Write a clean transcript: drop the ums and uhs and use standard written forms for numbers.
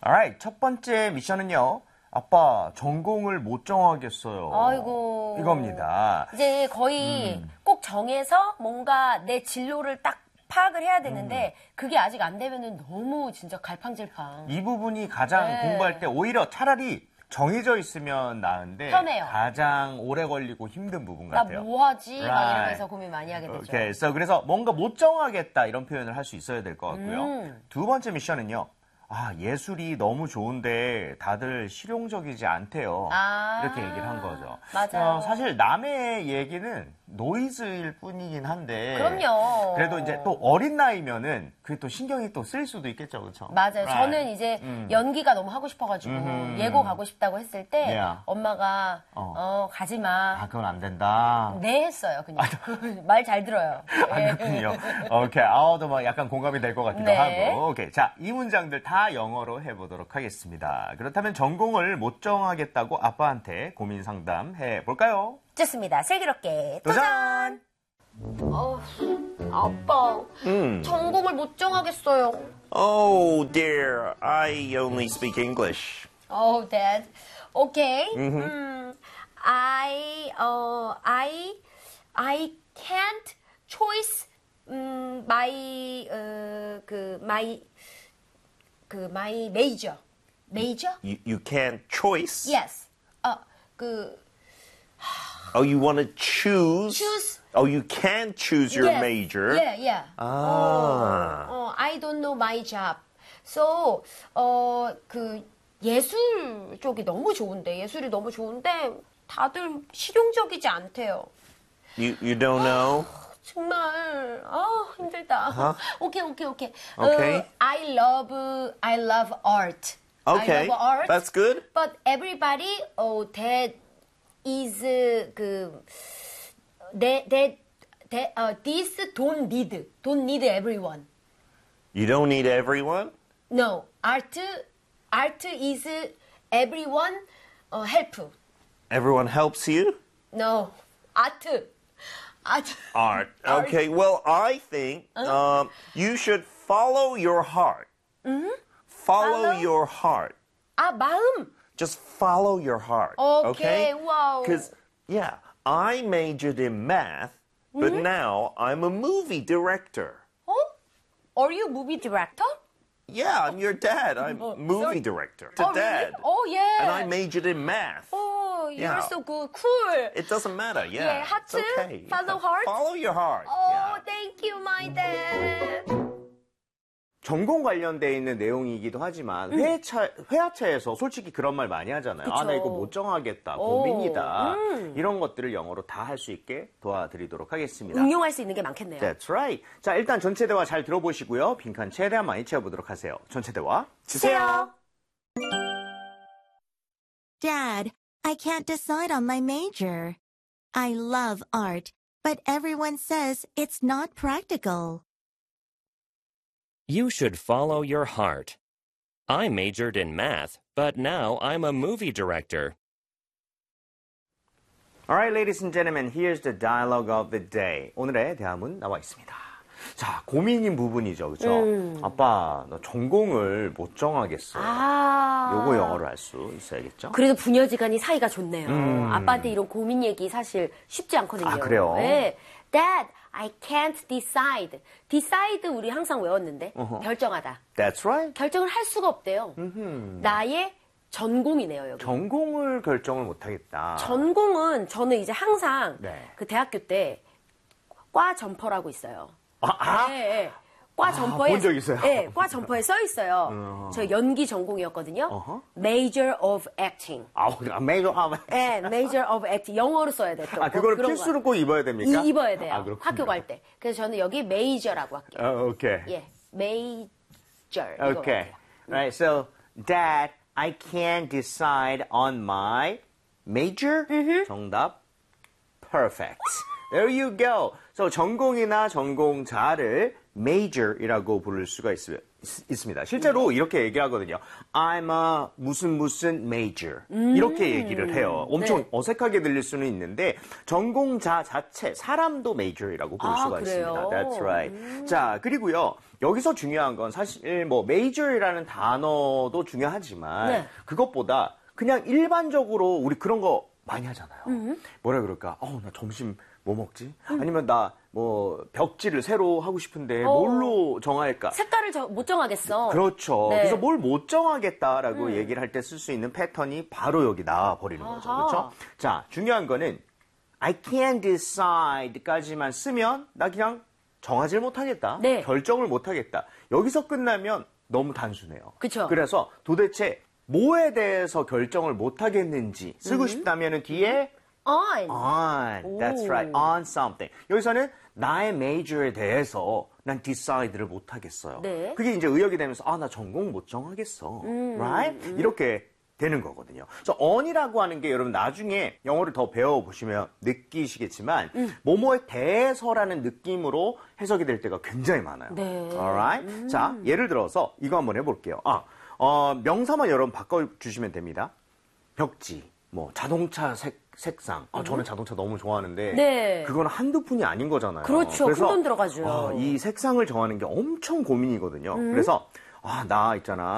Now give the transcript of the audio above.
Alright, 첫 번째 미션은요. 아빠, 전공을 못 정하겠어요. 아이고. 이겁니다. 이제 거의 꼭 정해서 뭔가 내 진로를 딱 파악을 해야 되는데 그게 아직 안 되면은 너무 진짜 갈팡질팡. 이 부분이 가장 네. 공부할 때 오히려 차라리 정해져 있으면 나은데 편해요. 가장 오래 걸리고 힘든 부분 나 같아요. 뭐 하지? 막 Right. 이러면서 고민 많이 하게 되죠. Okay, so 그래서 뭔가 못 정하겠다 이런 표현을 할 수 있어야 될 것 같고요. 두 번째 미션은요. 예술이 너무 좋은데 다들 실용적이지 않대요. 이렇게 얘기를 한 거죠. 맞아요. 사실 남의 얘기는 노이즈일 뿐이긴 한데. 그럼요. 그래도 이제 또 어린 나이면은 그게 또 신경이 또 쓰일 수도 있겠죠, 그렇죠? 맞아요. Right. 저는 이제 연기가 너무 하고 싶어가지고 예고 가고 싶다고 했을 때 Yeah. 엄마가 가지 마. 그건 안 된다. 네 했어요, 그냥. 말 잘 들어요. 그렇군요. 오케이. 또 막 약간 공감이 될 것 같기도 네. 하고. 오케이. 자, 이 문장들 다 영어로 해보도록 하겠습니다. 그렇다면 전공을 못 정하겠다고 아빠한테 고민 상담해 볼까요? 좋습니다. 슬기롭게 도전! 아빠, 전공을 못 정하겠어요. Oh dear, I only speak English. Oh, Dad. Okay. I can't choose my major. Major? You can't choice? Yes. Oh, you want to choose? Choose. Oh, you can't choose your Yes. major? Yeah. I don't know my job. So, 예술 쪽이 너무 좋은데, 예술이 너무 좋은데, 다들 실용적이지 않대요. You don't know? 정말, 힘들다. 오케이. Okay. I love art. Okay, I love art. that's good. But everybody, that is, this don't need everyone. You don't need everyone? No, art is everyone help. Everyone helps you? No, art. Art. Okay, well, I think you should follow your heart. Follow your heart. 마음. Just follow your heart. Okay, wow. Because, I majored in math, but now I'm a movie director. Are you movie director? Yeah, I'm your dad. I'm movie sorry. director. Really? Dad. Oh, yeah. And I majored in math. Oh, you're Yeah. so good. Cool. It doesn't matter, Yeah, It's 하트, okay. follow heart. Follow your heart. Oh, thank you, my dad. 전공 관련돼 있는 내용이기도 하지만 회화차에서 솔직히 그런 말 많이 하잖아요. 그쵸. 나 이거 못 정하겠다. 고민이다. 이런 것들을 영어로 다 할 수 있게 도와드리도록 하겠습니다. 응용할 수 있는 게 많겠네요. That's right. 자, 일단 전체 대화 잘 들어보시고요. 빈칸 최대한 많이 채워보도록 하세요. 전체 대화 주세요. Dad, I can't decide on my major. I love art, but everyone says it's not practical. You should follow your heart. I majored in math, but now I'm a movie director. Alright, ladies and gentlemen, here's the dialogue of the day. 오늘의 대화문 나와 있습니다. 자, 고민인 부분이죠, 그렇죠? 아빠, 너 전공을 못 정하겠어. 요거 영어로 할 수 있어야겠죠? 그래도 부녀지간이 사이가 좋네요. 아빠한테 이런 고민 얘기 사실 쉽지 않거든요. 그래요? 네. Dad, I can't decide. decide 우리 항상 외웠는데 결정하다. That's right. 결정을 할 수가 없대요. 나의 전공이네요, 여기. 전공을 결정을 못 하겠다. 전공은 저는 이제 항상 네. 그 대학교 때 과 점퍼라고 있어요. 네. 과 점퍼에 본 적 있어요. 네, 과 점퍼에 써 있어요. 저 연기 전공이었거든요. Major of Acting. 네, Major of Acting. 영어로 써야 돼. 또. 그걸 그런 필수로 꼭 입어야 됩니까? 입어야 돼요. 그렇군요. 학교 갈 때. 그래서 저는 여기 Major라고 할게요. 오케이. 예, Major. 이거 Okay. 할게요. Right. So, Dad, I can't decide on my major. 정답. Perfect. There you go. So, 전공이나 전공자를 major이라고 부를 수가 있습니다. 실제로 이렇게 얘기를 하거든요. I'm a 무슨 major. 이렇게 얘기를 해요. 엄청 네. 어색하게 들릴 수는 있는데 전공자 자체, 사람도 major이라고 부를 수가 그래요? 있습니다. That's right. 자, 그리고요. 여기서 중요한 건 사실 뭐 major이라는 단어도 중요하지만 네. 그것보다 그냥 일반적으로 우리 그런 거 많이 하잖아요. 뭐라 그럴까? 나 점심 뭐 먹지? 아니면 나 뭐 벽지를 새로 하고 싶은데 뭘로 정할까? 색깔을 못 정하겠어. 그렇죠. 네. 그래서 뭘 못 정하겠다라고 얘기를 할 때 쓸 수 있는 패턴이 바로 여기 나와 버리는 거죠. 그렇죠? 자, 중요한 거는 I can't decide까지만 쓰면 나 그냥 정하지를 못하겠다. 네. 결정을 못하겠다. 여기서 끝나면 너무 단순해요. 그쵸. 그래서 도대체 뭐에 대해서 결정을 못하겠는지 쓰고 싶다면은 뒤에 on. That's right. On something. 여기서는 나의 major에 대해서 난 decide를 못하겠어요. 네. 그게 이제 의역이 되면서 나 전공 못 정하겠어. Right? 이렇게 되는 거거든요. 그래서 on이라고 하는 게 여러분 나중에 영어를 더 배워보시면 느끼시겠지만 뭐뭐에 대해서라는 느낌으로 해석이 될 때가 굉장히 많아요. 네. Alright? 자, 예를 들어서 이거 한번 해볼게요. 명사만 여러분 바꿔주시면 됩니다. 벽지, 뭐 자동차 색상. 저는 자동차 너무 좋아하는데 네. 그건 한두 푼이 아닌 거잖아요. 그렇죠. 그래서 큰돈 들어가죠. 이 색상을 정하는 게 엄청 고민이거든요. 그래서 나 있잖아.